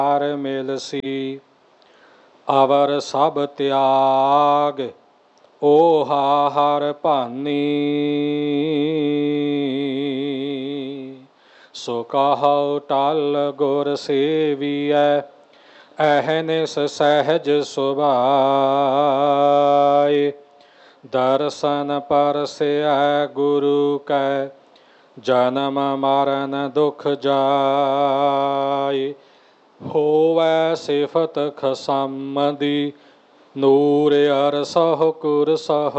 ਹਰ ਮਿਲਸੀ ਅਵਰ ਸਭ ਤਿਆਗ ਓਹਾ ਹਰ ਭਾਨੀ। ਸੋ ਕਹਉ ਟਲ ਗੁਰ ਸੇਵੀਐ ਅਹਨਿਸ ਸਹਿਜ ਸੁਭਾਇ। ਦਰਸ਼ਨ ਪਰਸੈ ਗੁਰੂ ਕੈ ਜਨਮ ਮਰਨ ਦੁਖ ਜਾਇ। ਹੋਵੈ ਸਿਫਤ ਖਸਮ ਦੀ ਨੂਰ ਅਰਸਹੁ ਕੁਰਸਹੁ